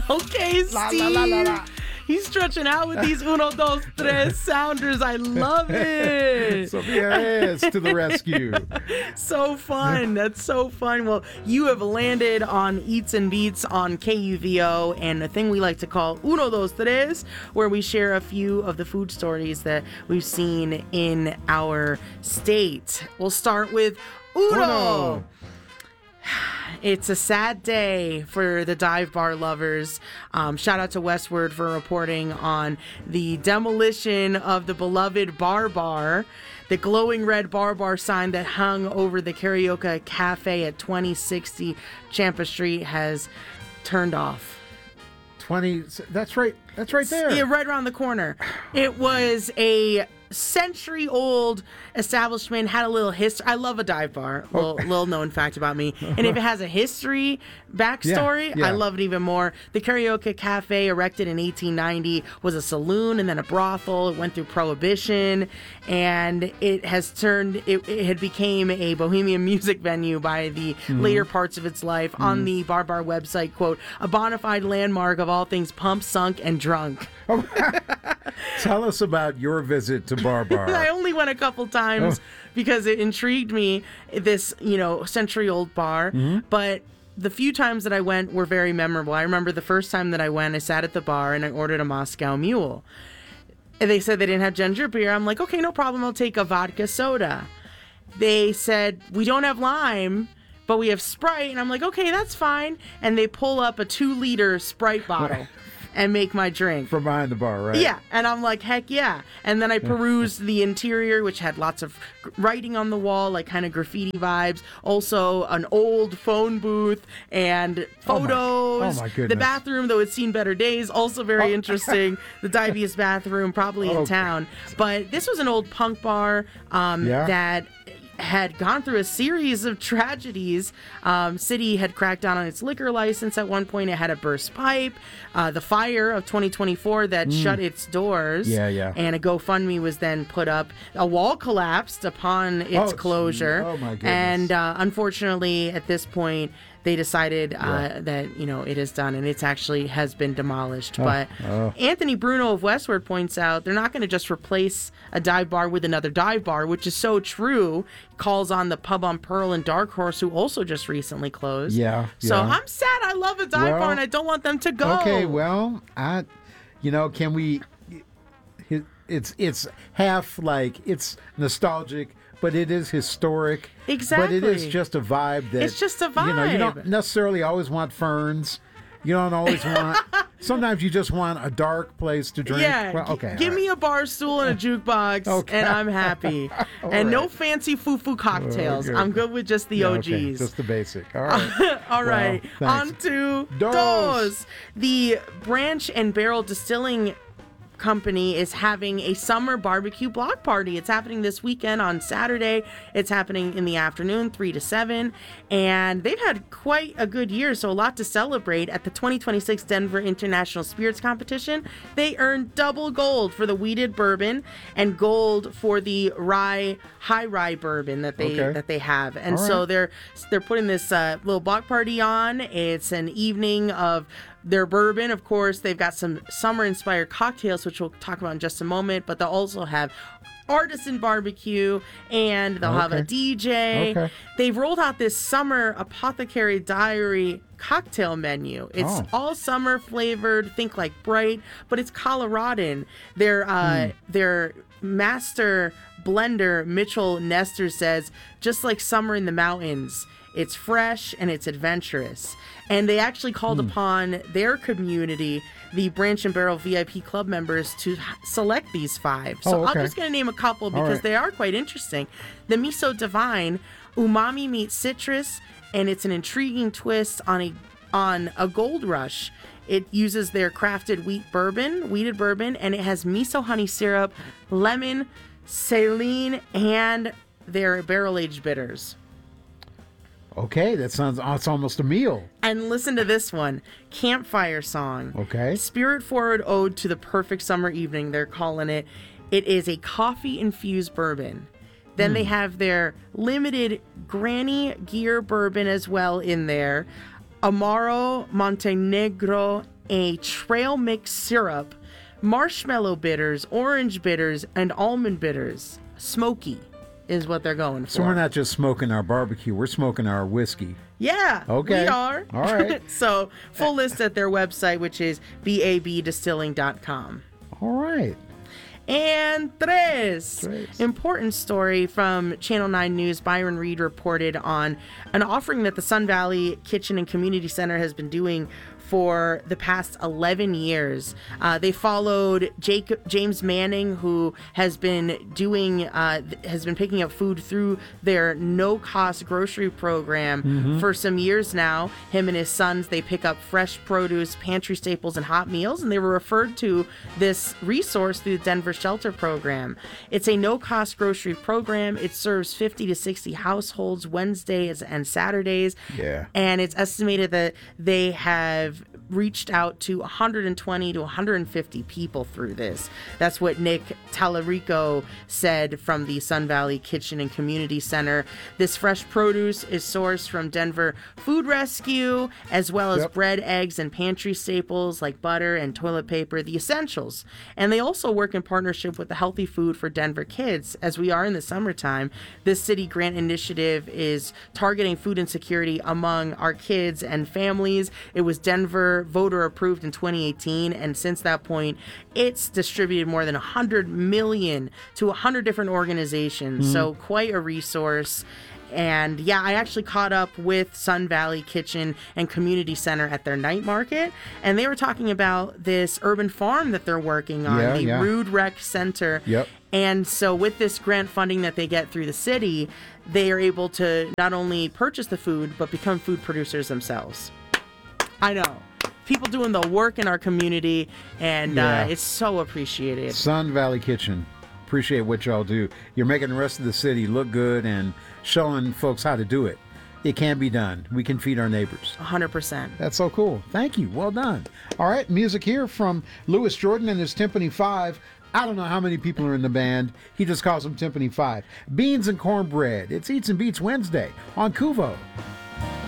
Okay, Steve. La, la, la, la, la. He's stretching out with these uno, dos, tres sounders. I love it. Sophia Reyes to the rescue. So fun. That's so fun. Well, you have landed on Eats and Beats on KUVO and a thing we like to call Uno, Dos, Tres, where we share a few of the food stories that we've seen in our state. We'll start with Uno. It's a sad day for the dive bar lovers. Shout out to Westward for reporting on the demolition of the beloved Bar. The glowing red bar sign that hung over the Karaoke Cafe at 2060 Champa Street has turned off. That's right there. Yeah, right around the corner. It was a century-old establishment, had a little history. I love a dive bar. Little known fact about me. And if it has a history backstory, Yeah. I love it even more. The Karaoke Cafe, erected in 1890, was a saloon and then a brothel. It went through Prohibition, and it has turned. It had became a bohemian music venue by the later parts of its life. On the Bar website, quote, a bona fide landmark of all things pump, sunk, and drunk. Tell us about your visit to Bar. I only went a couple times because it intrigued me, this, century-old bar. But the few times that I went were very memorable. I remember the first time that I went, I sat at the bar and I ordered a Moscow Mule. And they said they didn't have ginger beer. I'm like, okay, no problem. I'll take a vodka soda. They said, we don't have lime, but we have Sprite. And I'm like, okay, that's fine. And they pull up a 2-liter Sprite bottle and make my drink. From behind the bar, right? Yeah, and I'm like, heck yeah. And then I perused the interior, which had lots of writing on the wall, like kind of graffiti vibes. Also, an old phone booth and photos. Oh my goodness. The bathroom, though it's seen better days, also very interesting. The diviest bathroom, probably in town. But this was an old punk bar that had gone through a series of tragedies. City had cracked down on its liquor license at one point. It had a burst pipe. The fire of 2024 that shut its doors. Yeah. And a GoFundMe was then put up. A wall collapsed upon its closure. Oh my goodness. And unfortunately, at this point, they decided that, it is done and it's actually has been demolished. But Anthony Bruno of Westward points out they're not going to just replace a dive bar with another dive bar, which is so true. Calls on the Pub on Pearl and Dark Horse, who also just recently closed. So I'm sad. I love a dive bar and I don't want them to go. Okay, well, can we... It's half like it's nostalgic, but it is historic. Exactly. But it is just a vibe that... It's just a vibe. You don't necessarily always want ferns. You don't always want... Sometimes you just want a dark place to drink. Yeah. Well, okay. Give me a bar stool and a jukebox, and I'm happy. And no fancy foo-foo cocktails. Okay. I'm good with just the OGs. Okay. Just the basic. All right. All right. Well, on to Dos. The Branch and Barrel Distilling Company is having a summer barbecue block party. It's happening this weekend on Saturday. It's happening in the afternoon, 3 to 7. And they've had quite a good year, so a lot to celebrate. At the 2026 Denver International Spirits Competition, they earned double gold for the wheated bourbon and gold for the high rye bourbon that they have. And so they're putting this little block party on. It's an evening of their bourbon. Of course, they've got some summer-inspired cocktails, which we'll talk about in just a moment, but they'll also have artisan barbecue, and they'll have a DJ. Okay. They've rolled out this summer Apothecary Diary cocktail menu. It's all summer flavored, think like Bright, but it's Coloradan. Their master blender, Mitchell Nestor, says, just like summer in the mountains, it's fresh and it's adventurous. And they actually called upon their community, the Branch and Barrel VIP club members, to select these 5. So I'm just going to name a couple because they are quite interesting. The Miso Divine, umami meets citrus, and it's an intriguing twist on a gold rush. It uses their crafted wheated bourbon, and it has miso honey syrup, lemon, saline, and their barrel-aged bitters. Okay, it's almost a meal. And listen to this one, Campfire Song. Okay. Spirit Forward Ode to the Perfect Summer Evening, they're calling it. It is a coffee-infused bourbon. Then they have their limited Granny Gear bourbon as well in there. Amaro Montenegro a trail mix syrup, marshmallow bitters, orange bitters, and almond bitters. Smoky is what they're going for. So we're not just smoking our barbecue, we're smoking our whiskey. Yeah, okay. We are. All right. So full list at their website, which is babdistilling.com. All right. And tres. Important story from Channel 9 News. Byron Reed reported on an offering that the Sun Valley Kitchen and Community Center has been doing for the past 11 years. They followed James Manning, who has been picking up food through their no-cost grocery program for some years now. Him and his sons, they pick up fresh produce, pantry staples, and hot meals, and they were referred to this resource through the Denver Shelter Program. It's a no-cost grocery program. It serves 50 to 60 households Wednesdays and Saturdays. Yeah. And it's estimated that they have reached out to 120 to 150 people through this. That's what Nick Tallarico said from the Sun Valley Kitchen and Community Center. This fresh produce is sourced from Denver Food Rescue, as well as bread, eggs, and pantry staples like butter and toilet paper, the essentials. And they also work in partnership with the Healthy Food for Denver Kids. As we are in the summertime, this city grant initiative is targeting food insecurity among our kids and families. It was Denver voter approved in 2018, and since that point it's distributed more than 100 million to 100 different organizations. So quite a resource. And yeah, I actually caught up with Sun Valley Kitchen and Community Center at their night market, and they were talking about this urban farm that they're working on, the Rude Rec Center. And so with this grant funding that they get through the city, they are able to not only purchase the food, but become food producers themselves. I know. People doing the work in our community, and it's so appreciated. Sun Valley Kitchen. Appreciate what y'all do. You're making the rest of the city look good and showing folks how to do it. It can be done. We can feed our neighbors. 100%. That's so cool. Thank you. Well done. All right, music here from Louis Jordan and his Timpani 5. I don't know how many people are in the band. He just calls them Timpani 5. Beans and Cornbread. It's Eats and Beats Wednesday on Kuvo.